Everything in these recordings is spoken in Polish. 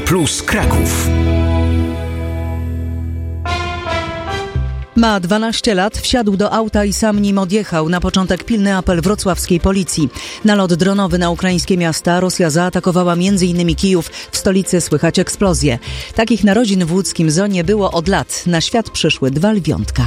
Plus Kraków. Ma 12 lat, wsiadł do auta i sam nim odjechał. Na początek pilny apel wrocławskiej policji. Nalot dronowy na ukraińskie miasta. Rosja zaatakowała m.in. Kijów. W stolicy słychać eksplozje. Takich narodzin w łódzkim zoo nie było od lat. Na świat przyszły 2 lwiątka.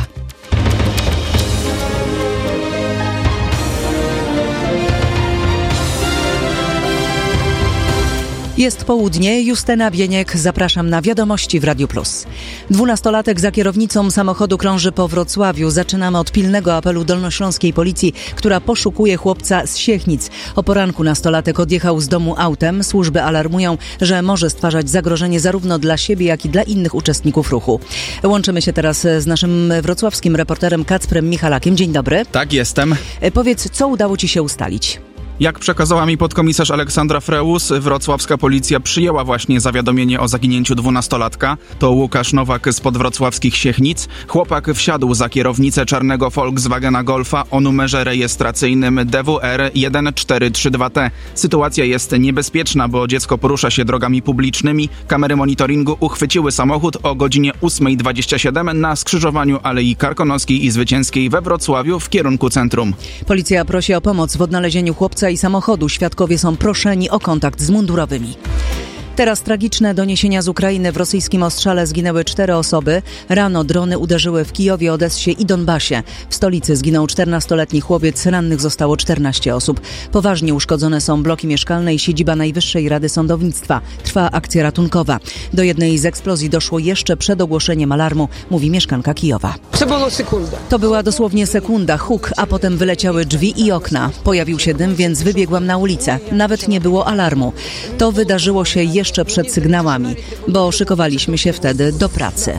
Jest południe, Justyna Bieniek, zapraszam na wiadomości w Radiu Plus. 12-latek za kierownicą samochodu krąży po Wrocławiu. Zaczynamy od pilnego apelu dolnośląskiej policji, która poszukuje chłopca z Siechnic. O poranku nastolatek odjechał z domu autem. Służby alarmują, że może stwarzać zagrożenie zarówno dla siebie, jak i dla innych uczestników ruchu. Łączymy się teraz z naszym wrocławskim reporterem Kacprem Michalakiem. Dzień dobry. Tak, jestem. Powiedz, co udało ci się ustalić? Jak przekazała mi podkomisarz Aleksandra Freus, wrocławska policja przyjęła właśnie zawiadomienie o zaginięciu 12-latka. To Łukasz Nowak spod wrocławskich Siechnic. Chłopak wsiadł za kierownicę czarnego Volkswagena Golfa o numerze rejestracyjnym DWR 1432T. Sytuacja jest niebezpieczna, bo dziecko porusza się drogami publicznymi. Kamery monitoringu uchwyciły samochód o godzinie 8:27 na skrzyżowaniu Alei Karkonoskiej i Zwycięskiej we Wrocławiu w kierunku centrum. Policja prosi o pomoc w odnalezieniu chłopca i samochodu. Świadkowie są proszeni o kontakt z mundurowymi. Teraz tragiczne doniesienia z Ukrainy. W rosyjskim ostrzale zginęły 4 osoby. Rano drony uderzyły w Kijowie, Odessie i Donbasie. W stolicy zginął 14-letni chłopiec, rannych zostało 14 osób. Poważnie uszkodzone są bloki mieszkalne i siedziba Najwyższej Rady Sądownictwa. Trwa akcja ratunkowa. Do jednej z eksplozji doszło jeszcze przed ogłoszeniem alarmu, mówi mieszkanka Kijowa. To była dosłownie sekunda, huk, a potem wyleciały drzwi i okna. Pojawił się dym, więc wybiegłam na ulicę. Nawet nie było alarmu. To wydarzyło się jeszcze przed sygnałami, bo szykowaliśmy się wtedy do pracy.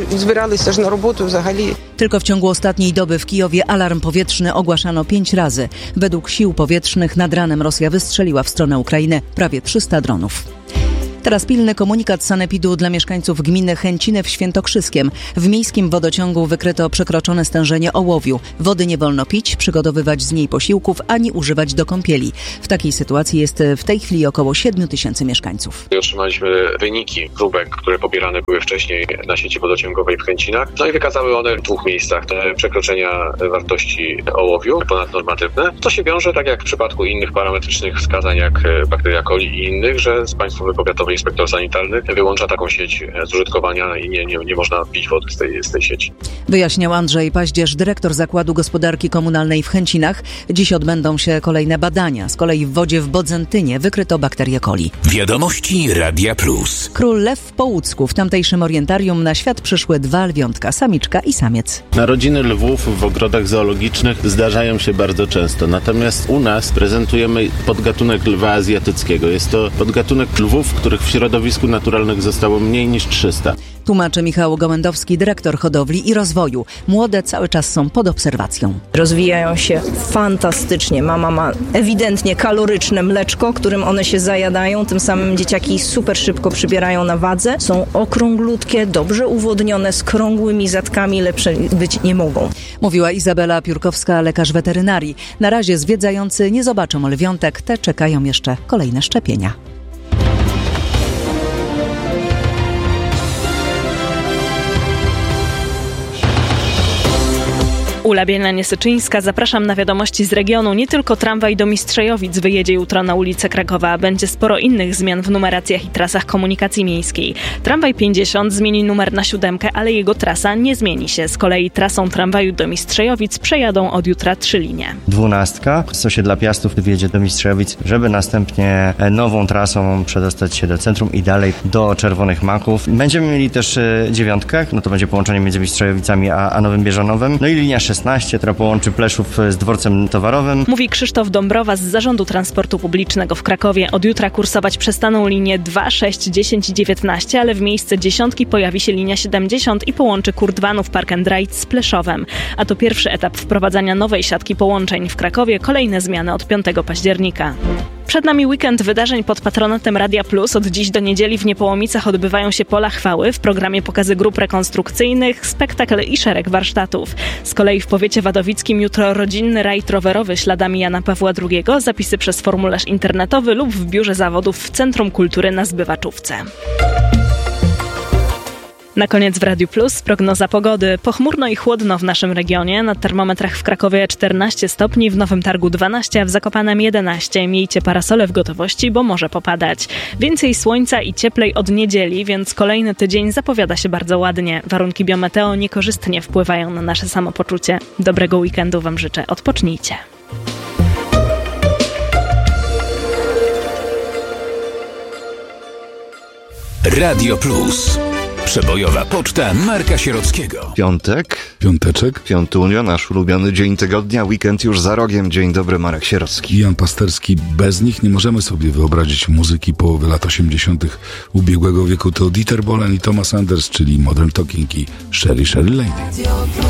Tylko w ciągu ostatniej doby w Kijowie alarm powietrzny ogłaszano 5 razy. Według sił powietrznych nad ranem Rosja wystrzeliła w stronę Ukrainy prawie 300 dronów. Teraz pilny komunikat sanepidu dla mieszkańców gminy Chęciny w Świętokrzyskiem. W miejskim wodociągu wykryto przekroczone stężenie ołowiu. Wody nie wolno pić, przygotowywać z niej posiłków, ani używać do kąpieli. W takiej sytuacji jest w tej chwili około 7 000 mieszkańców. Otrzymaliśmy wyniki próbek, które pobierane były wcześniej na sieci wodociągowej w Chęcinach. No i wykazały one w 2 miejscach te przekroczenia wartości ołowiu ponadnormatywne. To się wiąże, tak jak w przypadku innych parametrycznych wskazań, jak bakteria coli i innych, że z Państwowy Powiatowy Inspektor Sanitarny wyłącza taką sieć z użytkowania i nie można pić wody z tej sieci. Wyjaśniał Andrzej Paździerz, dyrektor Zakładu Gospodarki Komunalnej w Chęcinach. Dziś odbędą się kolejne badania. Z kolei w wodzie w Bodzentynie wykryto bakterię coli. Wiadomości Radia Plus. Król Lew w Połucku. W tamtejszym orientarium na świat przyszły 2 lwiątka, samiczka i samiec. Narodziny lwów w ogrodach zoologicznych zdarzają się bardzo często. Natomiast u nas prezentujemy podgatunek lwa azjatyckiego. Jest to podgatunek lwów, których w środowisku naturalnych zostało mniej niż 300. Tłumaczy Michał Gołędowski, dyrektor hodowli i rozwoju. Młode cały czas są pod obserwacją. Rozwijają się fantastycznie. Mama ma ewidentnie kaloryczne mleczko, którym one się zajadają. Tym samym dzieciaki super szybko przybierają na wadze. Są okrąglutkie, dobrze uwodnione, z krągłymi zatkami, lepsze być nie mogą. Mówiła Izabela Piórkowska, lekarz weterynarii. Na razie zwiedzający nie zobaczą lwiątek, te czekają jeszcze kolejne szczepienia. Ula Bielanie-Syczyńska, zapraszam na wiadomości z regionu. Nie tylko tramwaj do Mistrzejowic wyjedzie jutro na ulicę Krakowa. Będzie sporo innych zmian w numeracjach i trasach komunikacji miejskiej. Tramwaj 50 zmieni numer na 7, ale jego trasa nie zmieni się. Z kolei trasą tramwaju do Mistrzejowic przejadą od jutra 3 linie. 12 z osiedla Piastów wjedzie do Mistrzejowic, żeby następnie nową trasą przedostać się do centrum i dalej do Czerwonych Maków. Będziemy mieli też 9, no to będzie połączenie między Mistrzejowicami a Nowym Bieżanowem. No i linia 16, która połączy Pleszów z dworcem towarowym. Mówi Krzysztof Dąbrowa z Zarządu Transportu Publicznego w Krakowie. Od jutra kursować przestaną linie 2, 6, 10 i 19, ale w miejsce 10 pojawi się linia 70 i połączy Kurdwanów Park and Ride z Pleszowem. A to pierwszy etap wprowadzania nowej siatki połączeń w Krakowie. Kolejne zmiany od 5 października. Przed nami weekend wydarzeń pod patronatem Radia Plus. Od dziś do niedzieli w Niepołomicach odbywają się Pola Chwały. W programie pokazy grup rekonstrukcyjnych, spektakl i szereg warsztatów. Z kolei w powiecie wadowickim jutro rodzinny rajd rowerowy śladami Jana Pawła II. Zapisy przez formularz internetowy lub w biurze zawodów w Centrum Kultury na Zbywaczówce. Na koniec w Radiu Plus prognoza pogody. Pochmurno i chłodno w naszym regionie. Na termometrach w Krakowie 14 stopni, w Nowym Targu 12, a w Zakopanem 11. Miejcie parasole w gotowości, bo może popadać. Więcej słońca i cieplej od niedzieli, więc kolejny tydzień zapowiada się bardzo ładnie. Warunki biometeo niekorzystnie wpływają na nasze samopoczucie. Dobrego weekendu Wam życzę. Odpocznijcie. Radio Plus. Przebojowa poczta Marka Sierockiego. Piąteczek. 5 nasz ulubiony dzień tygodnia, weekend już za rogiem. Dzień dobry, Marek Sierocki. Jan Pasterski. Bez nich nie możemy sobie wyobrazić muzyki połowy lat 80. ubiegłego wieku. To Dieter Bohlen i Thomas Anders, czyli Modern Talking i Sherry Lady.